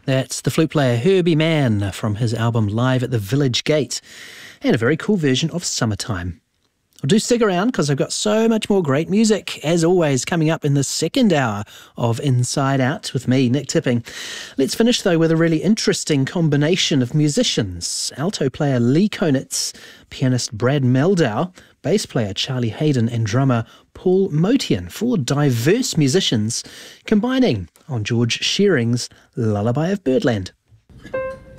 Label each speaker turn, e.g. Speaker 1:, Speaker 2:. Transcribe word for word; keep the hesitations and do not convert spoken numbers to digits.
Speaker 1: That's the flute player Herbie Mann from his album Live at the Village Gate, and a very cool version of Summertime. Well, do stick around because I've got so much more great music, as always, coming up in the second hour of Inside Out with me, Nick Tipping. Let's finish, though, with a really interesting combination of musicians. Alto player Lee Konitz, pianist Brad Meldau, bass player Charlie Hayden and drummer Paul Motian, four diverse musicians combining on George Shearing's Lullaby of Birdland.